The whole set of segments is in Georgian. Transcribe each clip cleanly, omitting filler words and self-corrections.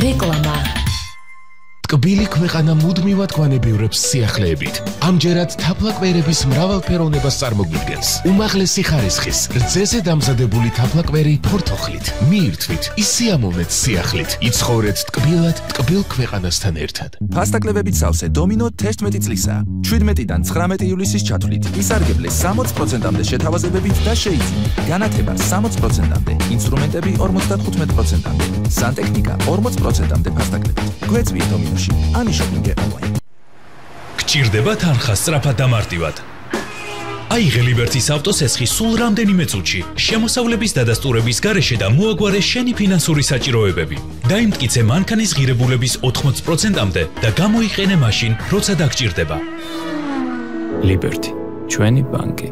რეკლამა. ტკბილი ქვეყანა მუდმივად გვანებიურებს სიახლეებით. ამჯერად თაფლაკვერების მრავალფეროვნებას წარმოგვიდგენს. უმაღლესი ხარისხის, რძეზე დამზადებული თაფლაკვერი ფორთოხლით. მიირთვით, ისიამოვნეთ სიახლით. იცხოვრეთ ტკბილად, ტკბილ ქვეყანასთან ერთად. ფასტაკლებებით სავსე დომინო 11 წლისა. 17-დან 19 ივლისის ჩათვლით. ისარგებლე 60%-მდე შეთავაზებებით და შეიძინე. განათება 60%-მდე, ინსტრუმენტები 55%-მდე, სანტექნიკა 40%-მდე ფასტაკლებით. გვეწვიე დომინოში. ანიშოპინგ ონლაინ. გჭირდება თანხა სწრაფად და მარტივად. აიღე ლიბერტის ავტოსესხი სულ რამდენიმე წუთში, შემოსავლების დადასტურების გარეშე და მოაგვარე შენი ფინანსური საჭიროებები. დაიმტკიცე მანქანის ღირებულების 80%-მდე და გამოიყენე მაშინ, როცა დაგჭირდება. ლიბერტი, ჩვენი ბანკი.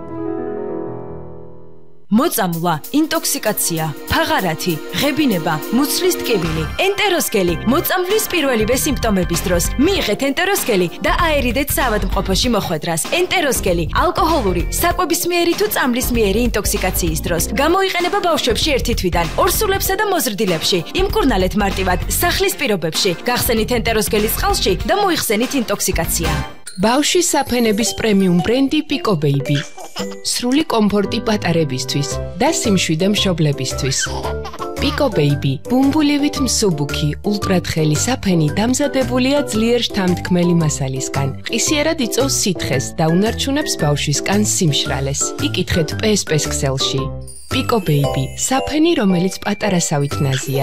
მოწამვლა, ინტოქსიკაცია, ფაღარათი, ღებინება, მუცლის ტკივილი, ენტეროსკელი, მოწამვლის პირველივე სიმპტომების დროს მიიღეთ ენტეროსკელი და აერიდეთ საავადმყოფოში მოხვედრას. ენტეროსკელი ალკოჰოლური, საკვებისმიერი თუ წამლისმიერი ინტოქსიკაციის დროს გამოიყენება ბავშვებში 1 თვიდან 2 სულებსა და მოზრდილებში. იმკურნალეთ მარტივად სახლის პირობებში, გახსენით ენტეროსკელის წყალში და მოიხსენით ინტოქსიკაცია. ბავშვის საფენების პრემიუმ ბრენდი Pico Baby. სრული კომფორტი პატარებისთვის და სიმშვიდე მშობლებისთვის. Pico Baby, ბუმბულივით მსუბუქი, ულტრათხელი საფენი დამზადებულია ძლიერ შთამთქმელი მასალისგან. ყისიერად იწვევს სითხეს და უნარჩუნებს ბავშვის კანს სიმშრალეს. იკითხეთ PSP-ს ქსელში. Pico Baby, საფენი, რომელიც პატარასავით ნაზია.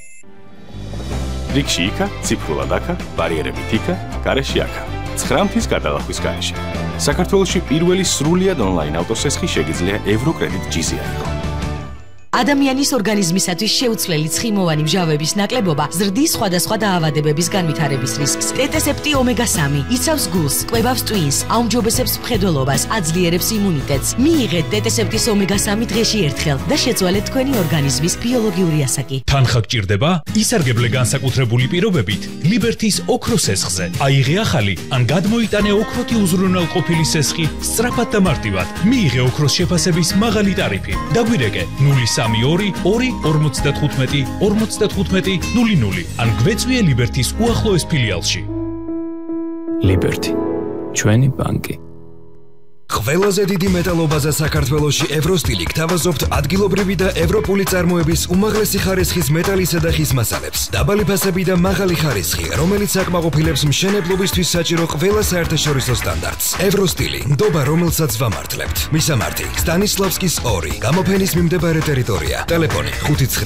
რიგში იქა, ციფრულად აქა, ბარიერებით იქა, გარეშე აქა. 9 მთის გადალახვის გარეშე. საქართველოში პირველი სრულიად ონლაინ ავტოსესხი შეგიძლია ევროკრედიტ ჯიზი აიღო. ადამიანის ორგანიზმისათვის შეუცვლელი ცხიმოვანი მჟავების ნაკლებობა ზრდის სხვადასხვა დაავადებების განვითარების რისკს. ტეტესეპტი ომეგა-3 იცავს გულს, კვებავს ტვინს, აუმჯობესებს მხედველობას, აძლიერებს იმუნიტეტს. მიიღეთ ტეტესეპტის ომეგა-3 დღეში ერთხელ და შეცვალეთ თქვენი ორგანიზმის ბიოლოგიური ასაკი. თანხა გჭირდება? ისარგებლე განსაკუთრებული პირობებით ლიბერტის ოქროს სესხზე. აიღე ახალი ან გადმოიტანე ოქროთი უზრუნველყოფილი სესხი სწრაფად და მარტივად. მიიღე ოქროს შეფასების მაღალი ტარიფი. დაგვირეკე 032-255-55-00 ან გვეწვიე ლიბერტის უახლოეს ფილიალში. ლიბერტი, ჩვენი ბანკი. ყველაზე დიდი მეტალობაზა საქართველოში ევროსტილი გთავაზობთ ადგილობრივი და ევროპული წარმოების უმაღლესი ხარისხის მეტალისა და ხის მასალებს. დაბალი ფასები და მაღალი ხარისხი, რომელიც აკმაყოფილებს მშენებლობისთვის საჭირო ყველა საერთაშორისო სტანდარტს. ევროსტილი, ნდობა, რომელსაც ვამართლებთ. მისამართი: სტანისლავსკის 2, გამოფენის მიმდებარე ტერიტორია. ტელეფონი: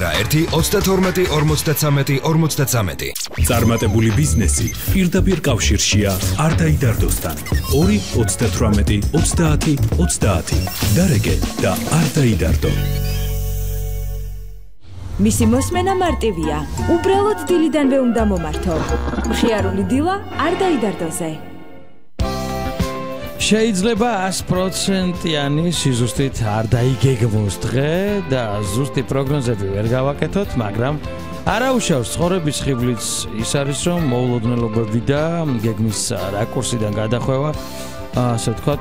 592-52-43-53. წარმატებული ბიზნესი პირდაპირ კავშირშია არ დაიდარდოსთან. 2-38-30-30 დარეგე და არ დაიდარდო. მისი მოსმენა მარტივია. უბრალოდ დილიდანვე უნდა მომართო. მხიარული დილა არ დაიდარდოზე. შეიძლება 100%-იანი სიზუსტით არ დაიგეგმოს დღე და ზუსტი პროგნოზები ვერ გავაკეთოთ, მაგრამ არაუშავს ცხოვრების ხიბლიც ის არის, რომ მოულოდნელობები და გეგმის რაკურსიდან გადახვევა, ასე ვთქვათ,